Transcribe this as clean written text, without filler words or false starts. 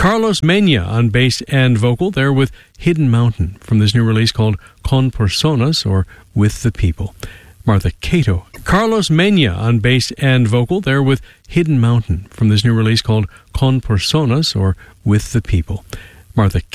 Carlos Mena on bass and vocal there with Hidden Mountain from this new release called Con Personas, or With the People. Martha Cato. Carlos Mena on bass and vocal there with Hidden Mountain from this new release called Con Personas, or With the People. Martha